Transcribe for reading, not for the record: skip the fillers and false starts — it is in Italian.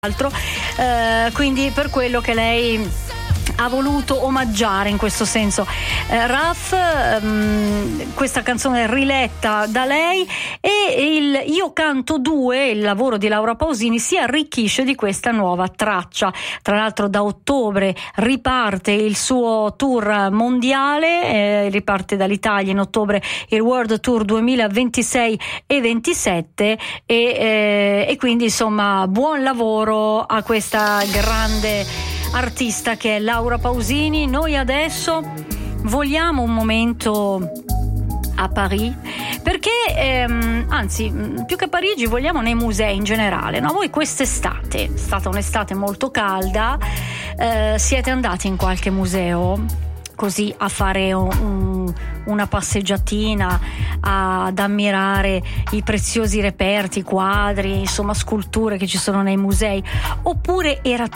Quindi per quello che lei ha voluto omaggiare in questo senso Raf, questa canzone riletta da lei, e il Io canto 2, il lavoro di Laura Pausini, si arricchisce di questa nuova traccia. Tra l'altro da ottobre riparte il suo tour mondiale, riparte dall'Italia in ottobre il World Tour 2026 e 27 e quindi insomma buon lavoro a questa grande artista che è Laura Pausini. Noi adesso vogliamo un momento a Parigi, perché anzi più che a Parigi vogliamo nei musei in generale, no? Voi quest'estate, è stata un'estate molto calda, siete andati in qualche museo così a fare una passeggiatina, ad ammirare i preziosi reperti, quadri, insomma sculture che ci sono nei musei, oppure era